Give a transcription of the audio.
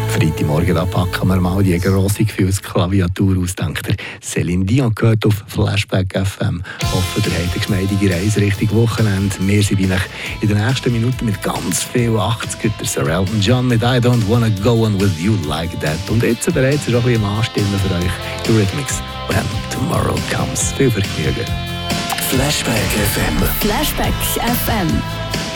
Freitagmorgen, da packen wir mal die grosse Gefühlsklaviatur aus, denkt ihr. Celine Dion gehört auf Flashback FM. Hoffe, ihr habt eine geschmeidige Reise Richtung Wochenende. Wir sind in den nächsten Minuten mit ganz viel 80er. Der Sir Elton John mit I Don't Wanna Go On With You Like That. Und jetzt bereits ist auch ein bisschen am Anstimmen für euch Eurythmics. When Tomorrow Comes. Viel Vergnügen. Flashback FM. Flashback FM.